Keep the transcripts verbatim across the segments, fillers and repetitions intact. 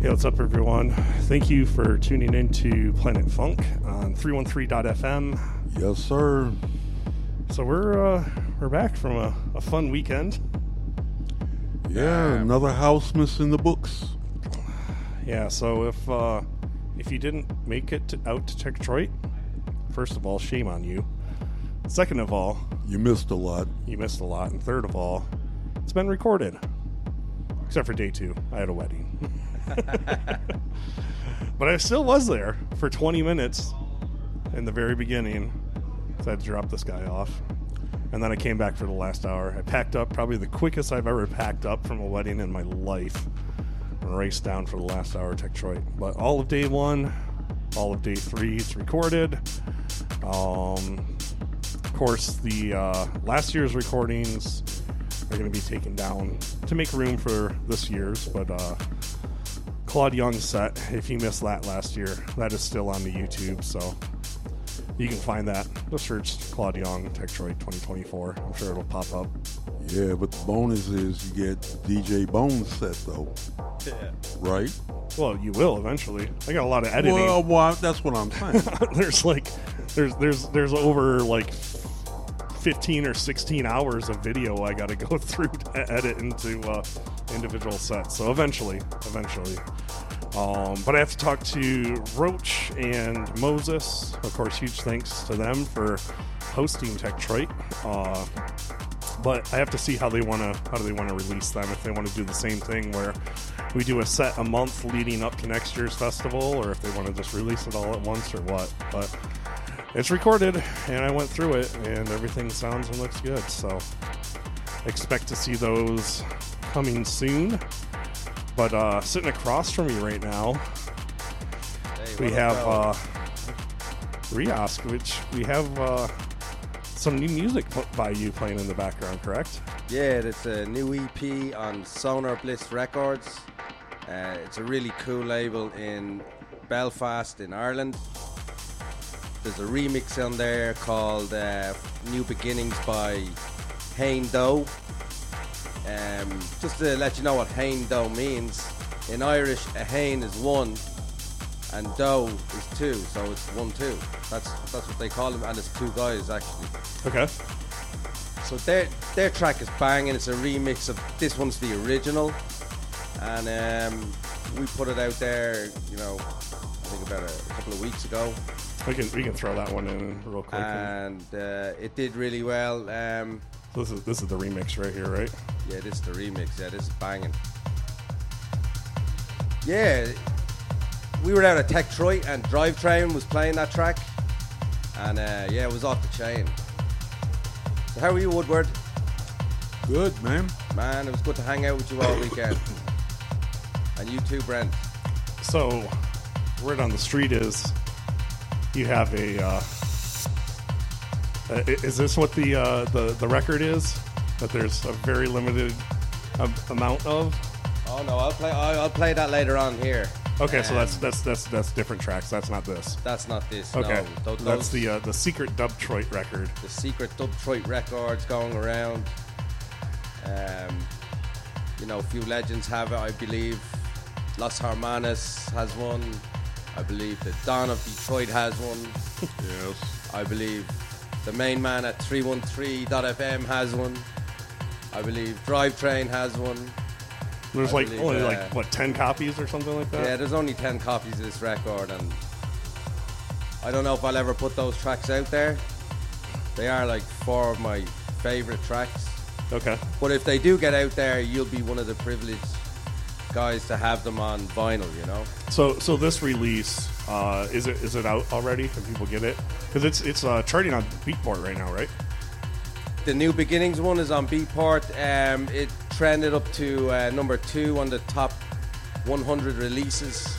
Hey, what's up, everyone? Thank you for tuning in to Planet Funk on three one three dot f m. Yes, sir. So we're uh, we're back from a, a fun weekend. Yeah, another house missing the books. Yeah, so if uh, if you didn't make it to, out to Detroit, first of all, shame on you. Second of all, You missed a lot. you missed a lot. And third of all, it's been recorded. Except for day two. I had a wedding. But I still was there for twenty minutes in the very beginning. So I had to drop this guy off. And then I came back for the last hour. I packed up, probably the quickest I've ever packed up from a wedding in my life. And raced down for the last hour to Detroit. But all of day one, all of day three, it's recorded. Um, of course, the uh, last year's recordings are going to be taken down to make room for this year's. But uh, Claude Young's set, if you missed that last year, that is still on the YouTube. So you can find that. Just search Claude Young, Detroit twenty twenty-four. I'm sure it'll pop up. Yeah, but the bonus is you get D J Bones set, though. Yeah. Right? Well, you will eventually. I got a lot of editing. Well, well, that's what I'm saying. there's like, there's there's there's over like fifteen or sixteen hours of video I got to go through to edit into uh, individual sets. So eventually, eventually. Um, but I have to talk to Roach and Moses. Of course, huge thanks to them for hosting Detroit. Uh, but I have to see how they want to how do they want to release them. If they want to do the same thing where we do a set a month leading up to next year's festival, or if they want to just release it all at once, or what. But it's recorded, and I went through it, and everything sounds and looks good. So expect to see those coming soon. But uh, sitting across from me right now, Hey, we what have up, uh, Rios, which we have uh, some new music put by you playing in the background, correct? Yeah, it's a new E P on Sonar Bliss Records. Uh, it's a really cool label in Belfast in Ireland. There's a remix on there called uh, New Beginnings by Hain Doe. Um, just to let you know what Hain Doe means, in Irish a Hain is one and Doe is two, so it's one two. That's that's what they call them, and it's two guys actually. Okay. So their their track is banging. It's a remix of this one's the original, and um, we put it out there. You know, I think about a, a couple of weeks ago, We can we can throw that one in real quick. and uh, it did really well. Um, this is this is the remix right here, right? yeah, this is the remix. Yeah, this is banging. Yeah, we were out at Detroit, and Drivetrain was playing that track, and uh, yeah, it was off the chain. So how are you, Woodward? Good, man. Man, it was good to hang out with you all weekend. And you too, Brent. So, word on the street is you have a. Uh, uh, is this what the uh, the the record is? That there's a very limited um, amount of. Oh no, I'll play. I'll, I'll play that later on here. Okay, so Um, that's that's that's that's different tracks. That's not this. That's not this. Okay, No. Th- that's those- the uh, the secret Dub Detroit record. the secret Detroit records going around. Um, you know, a few legends have it, I believe. Los Hermanos has one. I believe the Dawn of Detroit has one. Yes. I believe the main man at three one three dot f m has one. I believe Drivetrain has one. There's I like believe, only uh, like what ten copies or something like that. Yeah, there's only ten copies of this record, and I don't know if I'll ever put those tracks out there. They are like four of my favorite tracks. Okay. But if they do get out there, you'll be one of the privileged guys to have them on vinyl, you know? So so this release uh, is it is it out already? Can people get it? Because it's it's uh, charting on Beatport right now, right? The New Beginnings one is on Beatport. Um, it trended up to uh, number two on the top one hundred releases.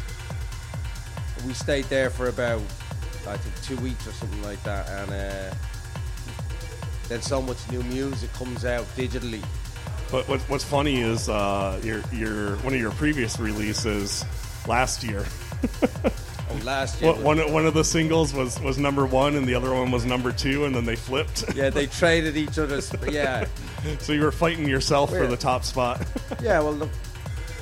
We stayed there for about, I think, two weeks or something like that, and uh, then so much new music comes out digitally. But what, what's funny is uh, your your one of your previous releases last year. Oh, last year. What, one one of the singles was, was number one, and the other one was number two, and then they flipped. Yeah, they traded each other's. Yeah, So you were fighting yourself for Weird. the top spot. yeah. Well, the,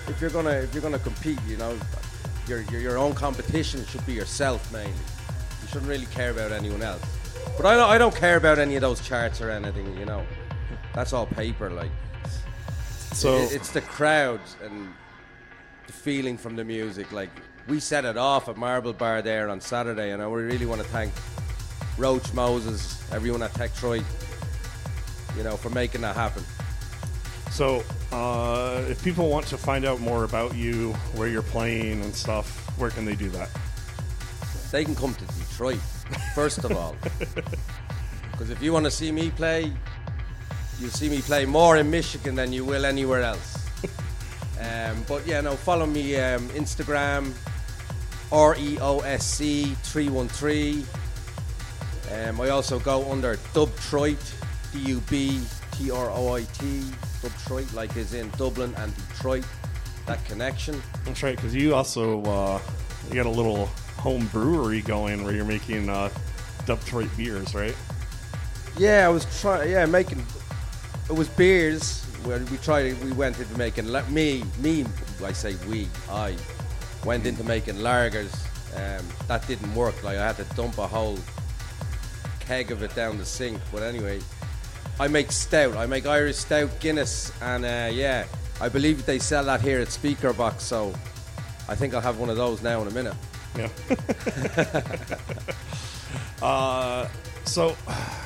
if you're gonna if you're gonna compete, you know, your your, your own competition should be yourself mainly. You shouldn't really care about anyone else. But I don't I don't care about any of those charts or anything. You know, that's all paper. Like, So it, it's the crowd and the feeling from the music. Like, we set it off at Marble Bar there on Saturday, and I really want to thank Roach, Moses, everyone at Tektroid, you know, for making that happen. So, uh, if people want to find out more about you, where you're playing and stuff, where can they do that? They can come to Detroit, first of all. Because if you want to see me play, you'll see me play more in Michigan than you will anywhere else. um, but yeah, no, follow me um, Instagram, R E O S C three one three. Um, I also go under Dubtroit, D U B T R O I T, Dubtroit, like is in Dublin and Detroit, that connection. That's right, because you also uh, you got a little home brewery going where you're making uh, Dubtroit beers, right? Yeah, I was trying. Yeah, making. It was beers. Where we tried. We went into making. La- me, me. I say we. I went into making lagers. Um, that didn't work. Like, I had to dump a whole keg of it down the sink. But anyway, I make stout. I make Irish stout, Guinness, and uh, yeah, I believe they sell that here at Speaker Box. So I think I'll have one of those now in a minute. Yeah. uh, so,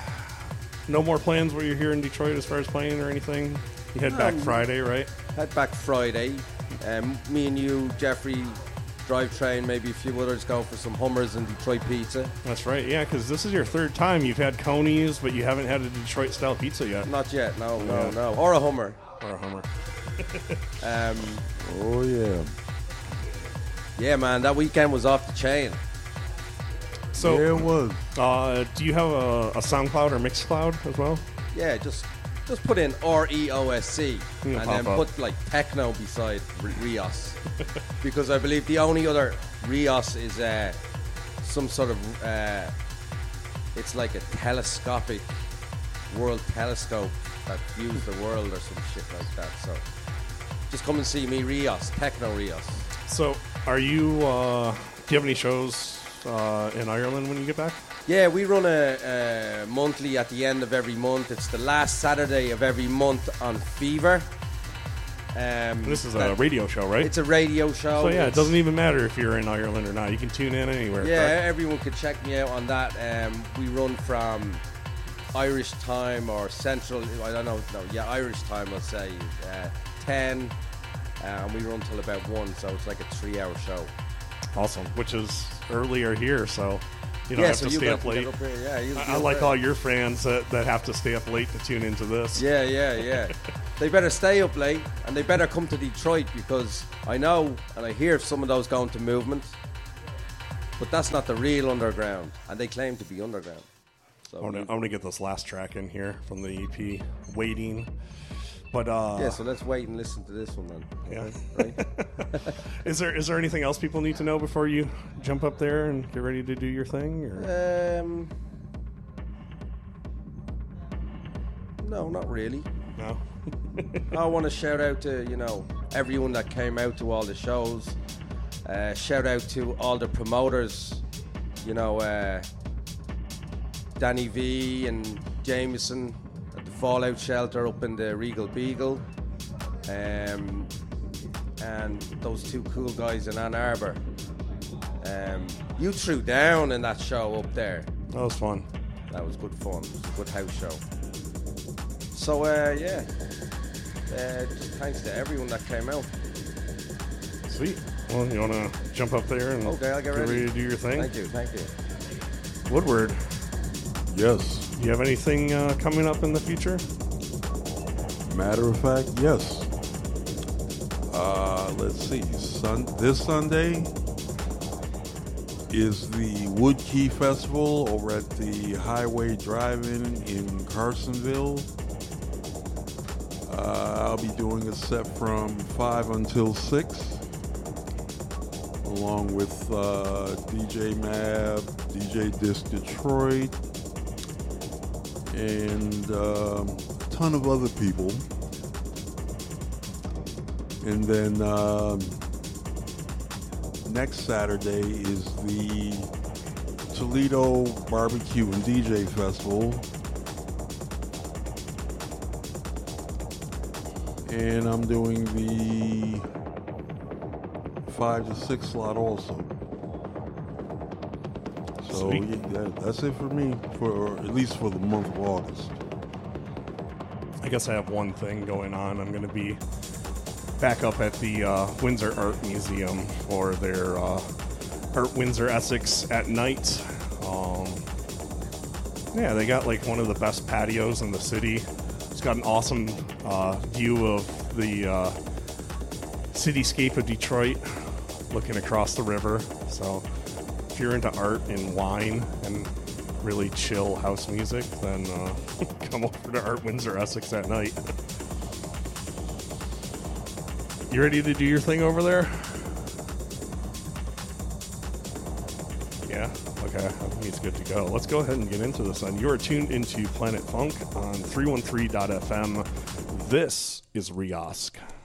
no more plans where you're here in Detroit as far as playing or anything? You head back Um, Friday, right? Head back Friday. Um, me and you, Jeffrey, Drivetrain, maybe a few others go for some Hummers and Detroit pizza. That's right, yeah, because this is your third time. You've had Coney's, but you haven't had a Detroit-style pizza yet. Not yet, no, no, Yeah. no. Or a Hummer. Or a Hummer. Um, Oh, yeah. yeah, man, that weekend was off the chain. So, yeah, it was. uh, do you have a, a SoundCloud or Mixcloud as well? Yeah, just just put in R E O S C It'll and pop then up. put like techno beside R- Rios. Because I believe the only other Rios is uh, some sort of, uh, it's like a telescopic world telescope that views the world or some shit like that. So just come and see me, Rios, techno Rios. So, are you, uh, do you have any shows uh, in Ireland when you get back? Yeah, we run a, a monthly at the end of every month. It's the last Saturday of every month on Fever. Um, This is a that- radio show, right? It's a radio show. So, yeah, it It's- doesn't even matter if you're in Ireland or not. You can tune in anywhere. Yeah, correct? everyone could check me out on that. Um, we run from Irish time or Central, I don't know, no, yeah, Irish time, I'll say, uh, ten, uh, and we run till about one, so it's like a three-hour show. Awesome. Which is earlier here, so you don't yeah, have so to you stay guys up can late. get up here. Yeah, you, I, you I up like here. all your fans that, that have to stay up late to tune into this. Yeah, yeah, yeah. They better stay up late, and they better come to Detroit, because I know and I hear some of those going to Movement, but that's not the real underground, and they claim to be underground. So I want to I want to get this last track in here from the E P, Waiting. But uh, yeah, so let's wait and listen to this one then. yeah. Right? is there is there anything else people need to know before you jump up there and get ready to do your thing? Or? Um, no, not really. No. I want to shout out to, you know, everyone that came out to all the shows. Uh, shout out to all the promoters, you know, uh, Danny V and Jameson at the Fallout Shelter up in the Regal Beagle. Um, and those two cool guys in Ann Arbor. Um, you threw down in that show up there. That was fun. That was good fun. It was a good house show. So, uh, yeah. Uh, just thanks to everyone that came out. Sweet. Well, you want to jump up there and Okay, I'll get ready. to do your thing? Thank you, thank you. Woodward, Yes. do you have anything uh, coming up in the future? Matter of fact, yes. Uh, let's see. Sun- this Sunday is the Wood Key Festival over at the Highway Drive-In in Carsonville. Uh, I'll be doing a set from five until six, along with uh, D J Mab, D J Disc Detroit, and um, a ton of other people. And then um, next Saturday is the Toledo Barbecue and D J Festival. And I'm doing the five to six slot also. So yeah, that, that's it for me, for at least for the month of August. I guess I have one thing going on. I'm going to be back up at the uh, Windsor Art Museum for their uh, Art Windsor Essex at night. Um, yeah, they got like one of the best patios in the city. It's got an awesome uh, view of the uh, cityscape of Detroit, looking across the river. So if you're into art and wine and really chill house music, then uh, come over to Art Windsor Essex at night. You ready to do your thing over there? Yeah? Okay, I think he's good to go. Let's go ahead and get into this then. You are tuned into Planet Funk on three one three dot f m. This is Riosk.